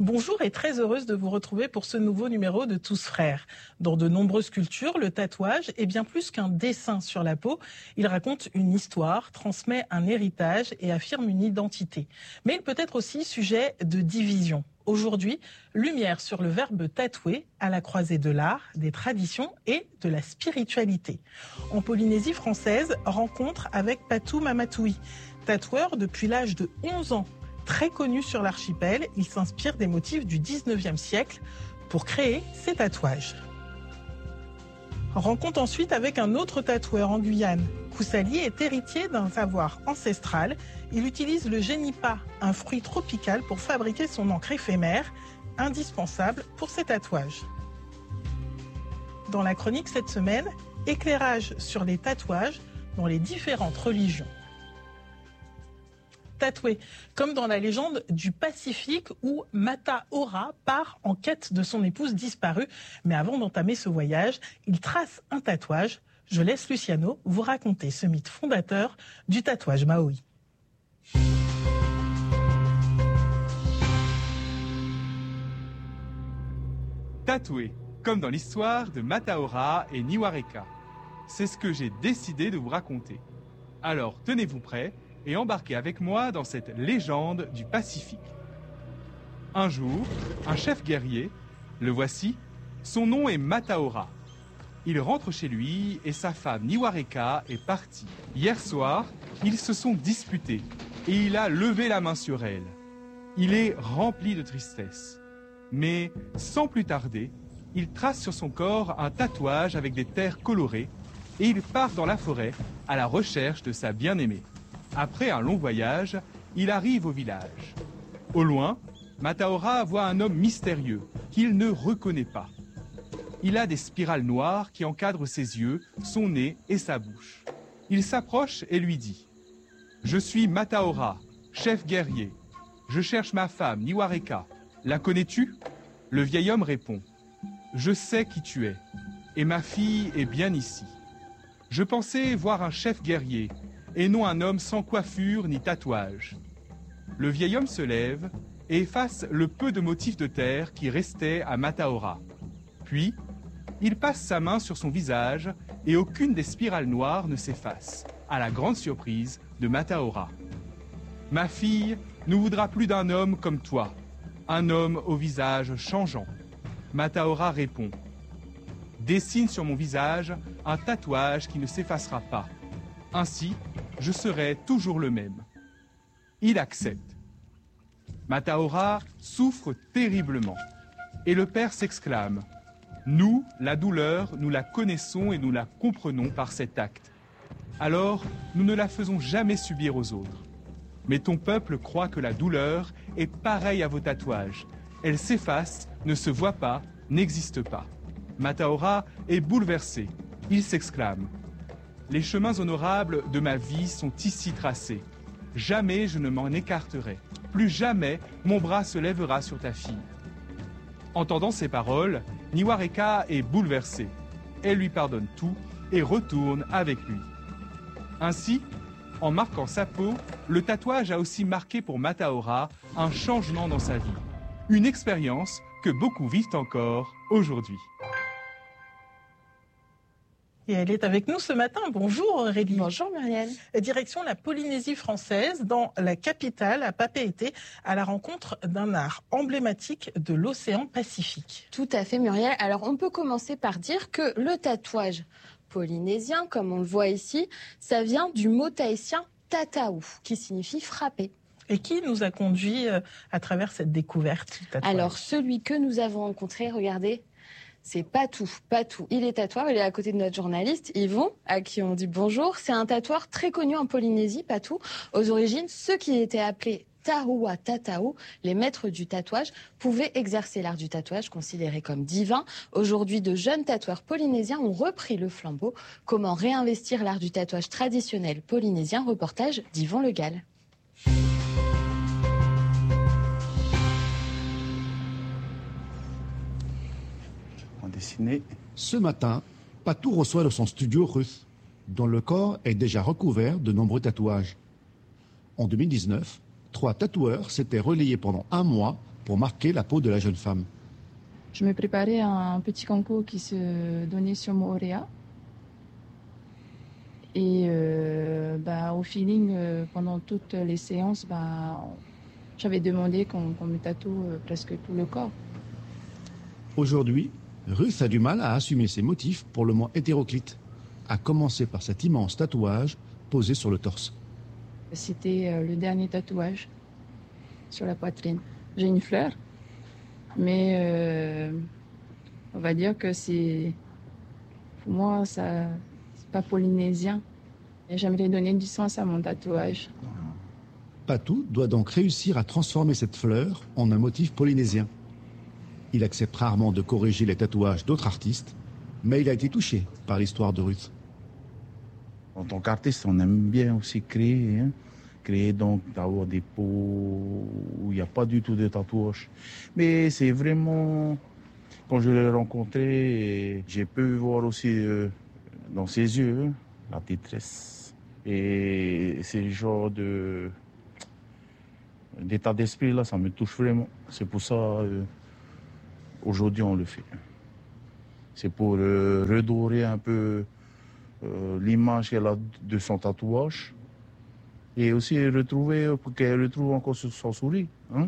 Bonjour et très heureuse de vous retrouver pour ce nouveau numéro de Tous Frères. Dans de nombreuses cultures, le tatouage est bien plus qu'un dessin sur la peau. Il raconte une histoire, transmet un héritage et affirme une identité. Mais il peut être aussi sujet de division. Aujourd'hui, lumière sur le verbe tatouer à la croisée de l'art, des traditions et de la spiritualité. En Polynésie française, rencontre avec Patou Mamatoui, tatoueur depuis l'âge de 11 ans. Très connu sur l'archipel, il s'inspire des motifs du 19e siècle pour créer ses tatouages. Rencontre ensuite avec un autre tatoueur en Guyane. Koussali est héritier d'un savoir ancestral. Il utilise le génipa, un fruit tropical, pour fabriquer son encre éphémère, indispensable pour ses tatouages. Dans la chronique cette semaine, éclairage sur les tatouages dans les différentes religions. Tatoué, comme dans la légende du Pacifique où Mata Ora part en quête de son épouse disparue. Mais avant d'entamer ce voyage, il trace un tatouage. Je laisse Luciano vous raconter ce mythe fondateur du tatouage maori. Tatoué, comme dans l'histoire de Mata Ora et Niwareka. C'est ce que j'ai décidé de vous raconter. Alors tenez-vous prêts et embarquez avec moi dans cette légende du Pacifique. Un jour, un chef guerrier, le voici, son nom est Mata Ora. Il rentre chez lui et sa femme Niwareka est partie. Hier soir, ils se sont disputés et il a levé la main sur elle. Il est rempli de tristesse. Mais sans plus tarder, il trace sur son corps un tatouage avec des terres colorées et il part dans la forêt à la recherche de sa bien-aimée. Après un long voyage, il arrive au village. Au loin, Mata Ora voit un homme mystérieux qu'il ne reconnaît pas. Il a des spirales noires qui encadrent ses yeux, son nez et sa bouche. Il s'approche et lui dit « Je suis Mata Ora, chef guerrier. Je cherche ma femme, Niwareka. La connais-tu » Le vieil homme répond « Je sais qui tu es, et ma fille est bien ici. Je pensais voir un chef guerrier, et non un homme sans coiffure ni tatouage. » Le vieil homme se lève et efface le peu de motifs de terre qui restaient à Mata Ora. Puis, il passe sa main sur son visage et aucune des spirales noires ne s'efface, à la grande surprise de Mata Ora. « Ma fille ne voudra plus d'un homme comme toi, un homme au visage changeant. » Mata Ora répond « Dessine sur mon visage un tatouage qui ne s'effacera pas. Ainsi, je serai toujours le même. » Il accepte. Mata Ora souffre terriblement. Et le père s'exclame « Nous, la douleur, nous la connaissons et nous la comprenons par cet acte. Alors, nous ne la faisons jamais subir aux autres. Mais ton peuple croit que la douleur est pareille à vos tatouages. Elle s'efface, ne se voit pas, n'existe pas. » Mata Ora est bouleversé. Il s'exclame « Les chemins honorables de ma vie sont ici tracés. Jamais je ne m'en écarterai. Plus jamais mon bras se lèvera sur ta fille. » Entendant ces paroles, Niwareka est bouleversée. Elle lui pardonne tout et retourne avec lui. Ainsi, en marquant sa peau, le tatouage a aussi marqué pour Mata Ora un changement dans sa vie. Une expérience que beaucoup vivent encore aujourd'hui. Et elle est avec nous ce matin. Bonjour Aurélie. Bonjour Muriel. Direction la Polynésie française, dans la capitale, à Papeete, à la rencontre d'un art emblématique de l'océan Pacifique. Tout à fait Muriel. Alors on peut commencer par dire que le tatouage polynésien, comme on le voit ici, ça vient du mot tahitien tataou, qui signifie frapper. Et qui nous a conduit à travers cette découverte du tatouage? Alors celui que nous avons rencontré, regardez, c'est Patou. Patou, il est tatoueur, il est à côté de notre journaliste Yvon, à qui on dit bonjour. C'est un tatoueur très connu en Polynésie, Patou. Aux origines, ceux qui étaient appelés Tahua Tatao, les maîtres du tatouage, pouvaient exercer l'art du tatouage considéré comme divin. Aujourd'hui, de jeunes tatoueurs polynésiens ont repris le flambeau. Comment réinvestir l'art du tatouage traditionnel polynésien? Reportage d'Yvon Le Gall. Ce matin, Patou reçoit de son studio russe, dont le corps est déjà recouvert de nombreux tatouages. En 2019, 3 tatoueurs s'étaient relayés pendant un mois pour marquer la peau de la jeune femme. Je me préparais à un petit concours qui se donnait sur Moorea. Et au feeling, pendant toutes les séances, j'avais demandé qu'on me tatoue presque tout le corps. Aujourd'hui, Ruth a du mal à assumer ses motifs pour le moins hétéroclites, à commencer par cet immense tatouage posé sur le torse. C'était le dernier tatouage sur la poitrine. J'ai une fleur, mais on va dire que pour moi, c'est pas polynésien. Et j'aimerais donner du sens à mon tatouage. Patou doit donc réussir à transformer cette fleur en un motif polynésien. Il accepte rarement de corriger les tatouages d'autres artistes, mais il a été touché par l'histoire de Ruth. En tant qu'artiste, on aime bien aussi créer. Créer donc d'avoir des peaux où il n'y a pas du tout de tatouage. Mais c'est vraiment, quand je l'ai rencontré, j'ai pu voir aussi dans ses yeux la détresse. Et c'est le genre d'état d'esprit là, ça me touche vraiment. C'est pour ça, aujourd'hui on le fait. C'est pour redorer un peu l'image qu'elle a de son tatouage. Et aussi pour qu'elle retrouve encore son sourire.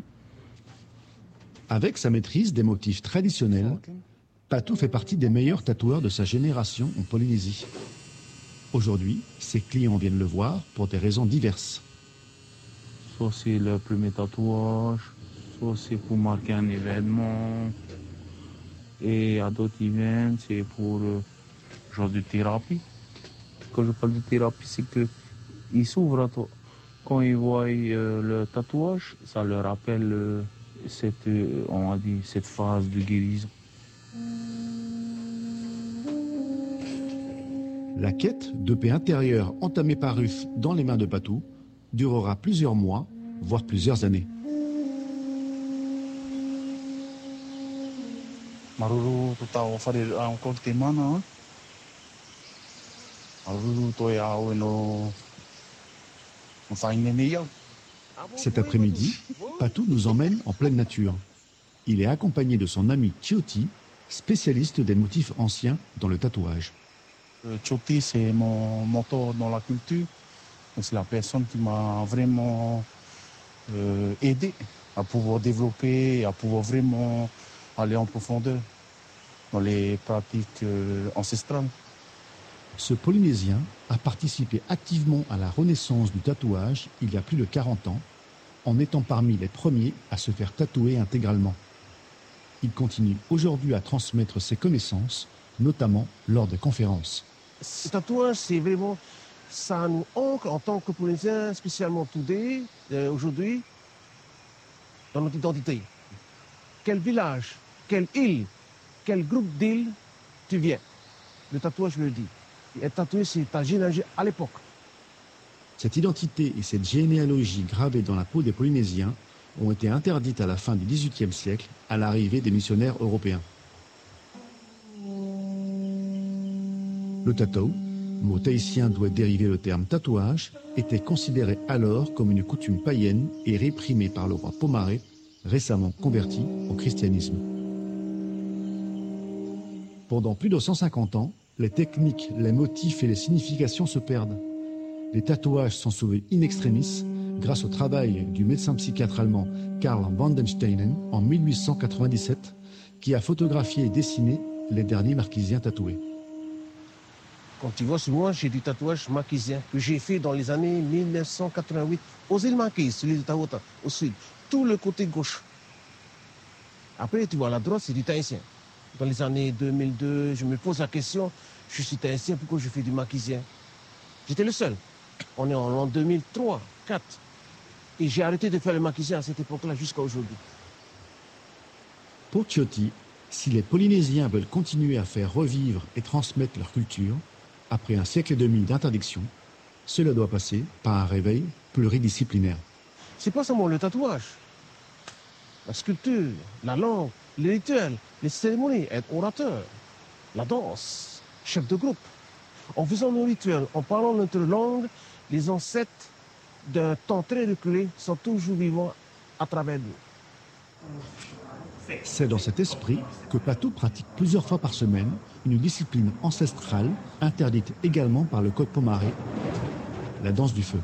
Avec sa maîtrise des motifs traditionnels, Patou fait partie des meilleurs tatoueurs de sa génération en Polynésie. Aujourd'hui, ses clients viennent le voir pour des raisons diverses. Soit c'est le premier tatouage, soit c'est pour marquer un événement. Et à d'autres événements, c'est pour genre de thérapie. Quand je parle de thérapie, c'est que ils s'ouvrent à toi. Quand ils voient le tatouage, ça leur rappelle cette phase de guérison. La quête de paix intérieure entamée par Ruth dans les mains de Patou durera plusieurs mois, voire plusieurs années. Maruru tutau whare encore te mana. Maruru toi au no whainene iau. Cet après-midi, Patou nous emmène en pleine nature. Il est accompagné de son ami Chioti, spécialiste des motifs anciens dans le tatouage. Chioti, c'est mon mentor dans la culture. C'est la personne qui m'a vraiment aidé à pouvoir développer, à pouvoir vraiment aller en profondeur dans les pratiques ancestrales. Ce Polynésien a participé activement à la renaissance du tatouage il y a plus de 40 ans, en étant parmi les premiers à se faire tatouer intégralement. Il continue aujourd'hui à transmettre ses connaissances, notamment lors des conférences. Ce tatouage, c'est vraiment, ça nous ancre en tant que Polynésiens, spécialement today, aujourd'hui, dans notre identité. Quel village, quelle île, quel groupe d'îles tu viens. Le tatouage le dit. Et être tatoué, c'est ta généalogie à l'époque. Cette identité et cette généalogie gravée dans la peau des Polynésiens ont été interdites à la fin du XVIIIe siècle à l'arrivée des missionnaires européens. Le tatou, mot tahitien d'où est dérivé le terme tatouage, était considéré alors comme une coutume païenne et réprimée par le roi Pomaré, récemment converti au christianisme. Pendant plus de 150 ans, les techniques, les motifs et les significations se perdent. Les tatouages sont sauvés in extremis grâce au travail du médecin psychiatre allemand Karl Vandensteinen en 1897, qui a photographié et dessiné les derniers marquisiens tatoués. Quand tu vois sur moi, j'ai du tatouage marquisien que j'ai fait dans les années 1988 aux îles Marquises, celui de Tahouta, au sud, tout le côté gauche. Après, tu vois, à la droite, c'est du tahitien. Dans les années 2002, je me pose la question, je suis tahitien, pourquoi je fais du marquisien? J'étais le seul. On est en l'an 2003, 2004. Et j'ai arrêté de faire le marquisien à cette époque-là jusqu'à aujourd'hui. Pour Chioti, si les Polynésiens veulent continuer à faire revivre et transmettre leur culture, après un siècle et demi d'interdiction, cela doit passer par un réveil pluridisciplinaire. C'est pas seulement le tatouage. La sculpture, la langue, les rituels, les cérémonies, être orateur, la danse, chef de groupe. En faisant nos rituels, en parlant notre langue, les ancêtres d'un temps très reculé sont toujours vivants à travers nous. C'est dans cet esprit que Patou pratique plusieurs fois par semaine une discipline ancestrale interdite également par le Code Pomaré, la danse du feu.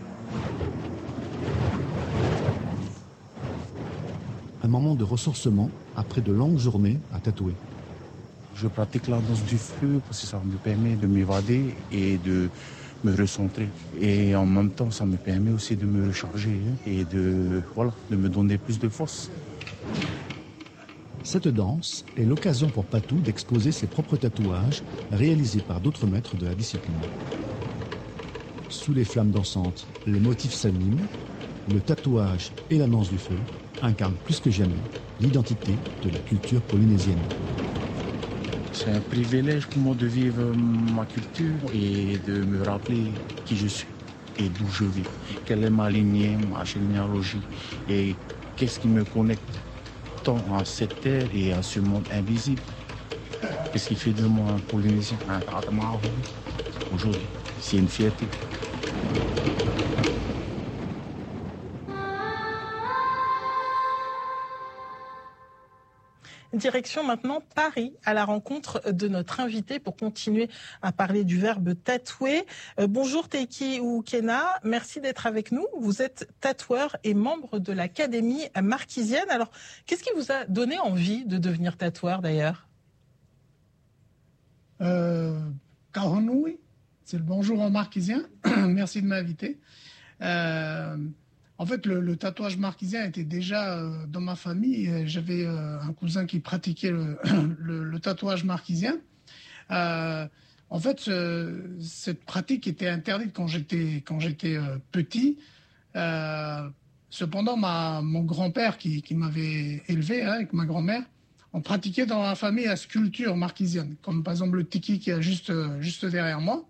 Un moment de ressourcement après de longues journées à tatouer. Je pratique la danse du feu parce que ça me permet de m'évader et de me recentrer. Et en même temps, ça me permet aussi de me recharger et de me donner plus de force. Cette danse est l'occasion pour Patou d'exposer ses propres tatouages réalisés par d'autres maîtres de la discipline. Sous les flammes dansantes, les motifs s'animent, le tatouage et la danse du feu incarnent plus que jamais l'identité de la culture polynésienne. C'est un privilège pour moi de vivre ma culture et de me rappeler qui je suis et d'où je vis. Quelle est ma lignée, ma généalogie et qu'est-ce qui me connecte tant à cette terre et à ce monde invisible. Qu'est-ce qui fait de moi un Polynésien, un Tatamaro aujourd'hui? C'est une fierté. Direction maintenant Paris, à la rencontre de notre invité pour continuer à parler du verbe tatouer. Bonjour Teiki Oukena, merci d'être avec nous. Vous êtes tatoueur et membre de l'Académie marquisienne. Alors, qu'est-ce qui vous a donné envie de devenir tatoueur d'ailleurs? Kahonui, c'est le bonjour en marquisien. Merci de m'inviter. En fait, le tatouage marquisien était déjà dans ma famille. J'avais un cousin qui pratiquait le tatouage marquisien. En fait, cette pratique était interdite quand j'étais petit. Cependant, mon grand-père qui m'avait élevé avec ma grand-mère, on pratiquait dans la famille la sculpture marquisienne, comme par exemple le tiki qui est juste derrière moi.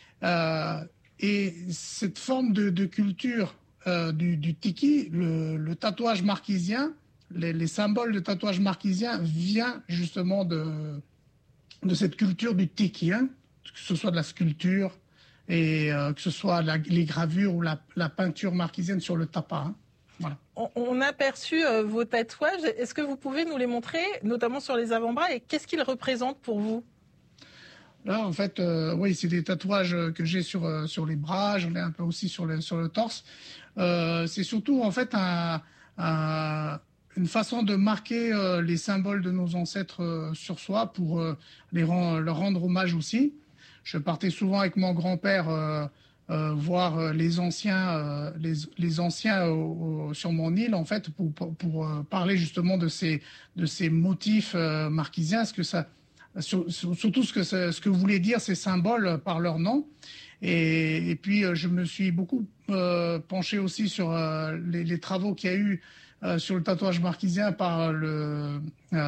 Et cette forme de culture du tiki, le tatouage marquisien, les symboles de tatouage marquisien vient justement de cette culture du tiki, hein, que ce soit de la sculpture et que ce soit les gravures ou la peinture marquisienne sur le tapa. Hein. Voilà. On a aperçu vos tatouages. Est-ce que vous pouvez nous les montrer, notamment sur les avant-bras, et qu'est-ce qu'ils représentent pour vous? Là, en fait, oui, c'est des tatouages que j'ai sur les bras, j'en ai un peu aussi sur le torse. C'est surtout, en fait, une façon de marquer les symboles de nos ancêtres sur soi pour leur rendre hommage aussi. Je partais souvent avec mon grand-père voir les anciens sur mon île, en fait, pour parler justement de ces motifs marquisiens, surtout ce que voulaient dire ces symboles par leur nom. Et puis, je me suis beaucoup penché aussi sur les travaux qu'il y a eu sur le tatouage marquisien par le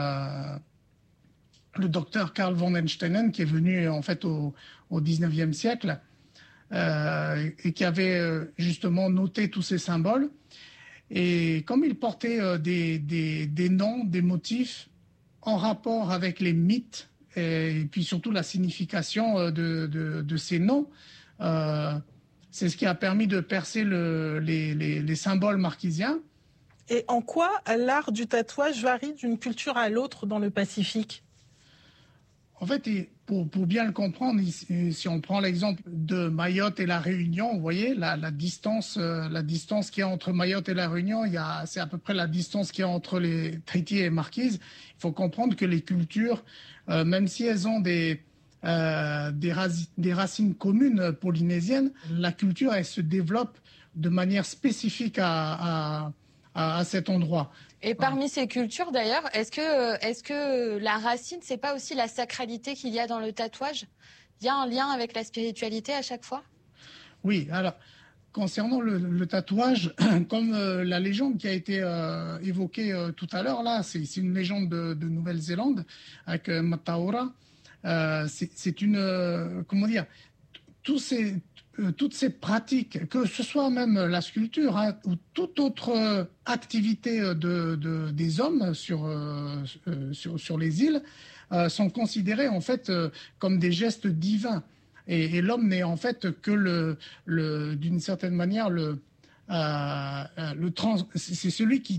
docteur Karl von Ensteinen, qui est venu en fait au 19e siècle et qui avait justement noté tous ces symboles. Et comme il portait des noms, des motifs en rapport avec les mythes, et puis surtout la signification de ces noms, c'est ce qui a permis de percer les symboles marquisiens. Et en quoi l'art du tatouage varie d'une culture à l'autre dans le Pacifique? En fait, pour bien le comprendre, si on prend l'exemple de Mayotte et la Réunion, vous voyez la distance qu'il y a entre Mayotte et la Réunion, c'est à peu près la distance qu'il y a entre les Tahiti et Marquises. Il faut comprendre que les cultures, même si elles ont des racines communes polynésiennes, la culture, elle se développe de manière spécifique à cet endroit. Et parmi ces cultures, d'ailleurs, est-ce que la racine, c'est pas aussi la sacralité qu'il y a dans le tatouage? Il y a un lien avec la spiritualité à chaque fois? Oui, alors, concernant le tatouage, comme la légende qui a été évoquée tout à l'heure, là, c'est une légende de Nouvelle-Zélande avec Mataora. C'est une... comment dire, toutes ces pratiques, que ce soit même la sculpture ou toute autre activité des hommes sur les îles, sont considérées en fait comme des gestes divins. Et l'homme n'est en fait que d'une certaine manière c'est celui qui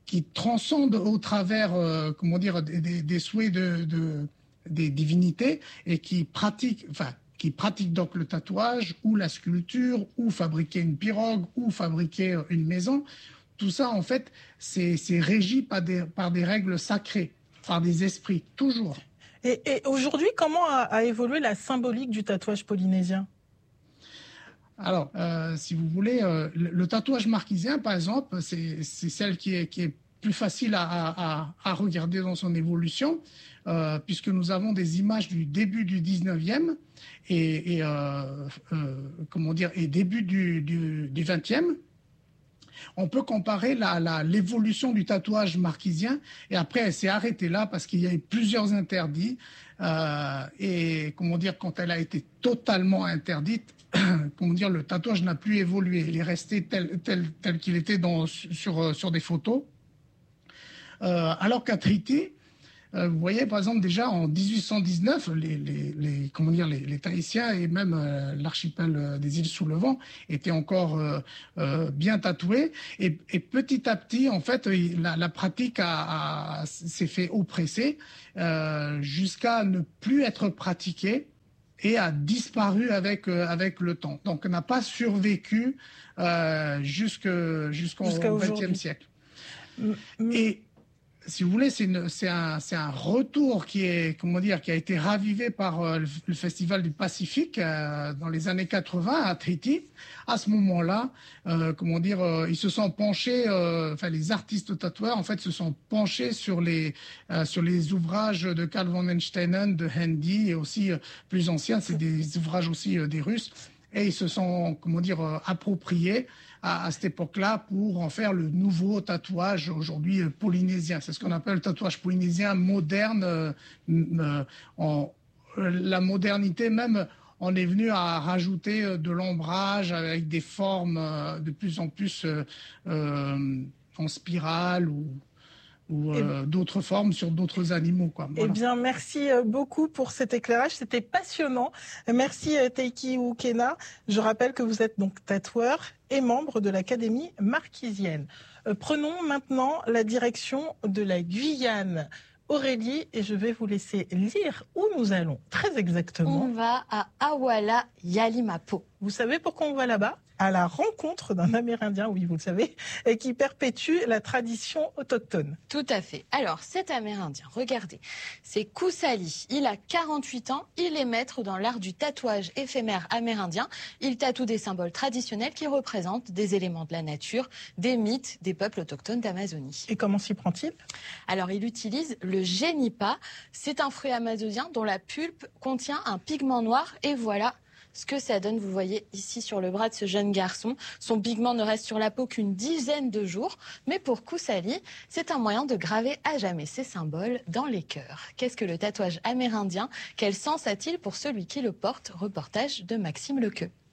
qui transcende au travers, des souhaits des divinités et qui pratiquent donc le tatouage ou la sculpture ou fabriquer une pirogue ou fabriquer une maison. Tout ça, en fait, c'est régi par des règles sacrées, par des esprits, toujours. Et aujourd'hui, comment a évolué la symbolique du tatouage polynésien ? Alors, si vous voulez, le tatouage marquisien, par exemple, c'est celle qui est plus facile à regarder dans son évolution, puisque nous avons des images du début du 19e et début du 20e. On peut comparer l'évolution du tatouage marquisien et après elle s'est arrêtée là parce qu'il y a eu plusieurs interdits et quand elle a été totalement interdite, le tatouage n'a plus évolué, il est resté tel qu'il était sur des photos. Alors qu'à Tahiti, vous voyez, par exemple, déjà en 1819, les Tahitiens et même l'archipel des îles sous le vent étaient encore bien tatoués. Et petit à petit, en fait, la pratique s'est fait oppresser jusqu'à ne plus être pratiquée et a disparu avec le temps. Donc, n'a pas survécu jusqu'au XXe siècle. Et si vous voulez, c'est un retour qui a été ravivé par le Festival du Pacifique dans les années 80 à Tahiti. À ce moment-là, ils se sont penchés, les artistes tatoueurs, en fait, se sont penchés sur les ouvrages de Carl von Ensteinen, de Handy et aussi plus anciens, c'est des ouvrages aussi des Russes. Et ils se sont, appropriés à cette époque-là pour en faire le nouveau tatouage aujourd'hui polynésien. C'est ce qu'on appelle le tatouage polynésien moderne. La modernité même en est venue à rajouter de l'ombrage avec des formes de plus en plus en spirale ou d'autres formes sur d'autres animaux. Voilà. Eh bien, merci beaucoup pour cet éclairage. C'était passionnant. Merci Teiki Ukena. Je rappelle que vous êtes donc tatoueur et membre de l'Académie marquisienne. Prenons maintenant la direction de la Guyane. Aurélie, et je vais vous laisser lire où nous allons très exactement. On va à Awala Yalimapo. Vous savez pourquoi on va là-bas ? À la rencontre d'un Amérindien, oui, vous le savez, et qui perpétue la tradition autochtone. Tout à fait. Alors, cet Amérindien, regardez, c'est Kusali. Il a 48 ans, il est maître dans l'art du tatouage éphémère amérindien. Il tatoue des symboles traditionnels qui représentent des éléments de la nature, des mythes des peuples autochtones d'Amazonie. Et comment s'y prend-il ? Alors, il utilise le génipa. C'est un fruit amazonien dont la pulpe contient un pigment noir. Et voilà ce que ça donne, vous voyez ici sur le bras de ce jeune garçon. Son pigment ne reste sur la peau qu'une dizaine de jours. Mais pour Kusali, c'est un moyen de graver à jamais ces symboles dans les cœurs. Qu'est-ce que le tatouage amérindien ? Quel sens a-t-il pour celui qui le porte ? Reportage de Maxime Lequeux.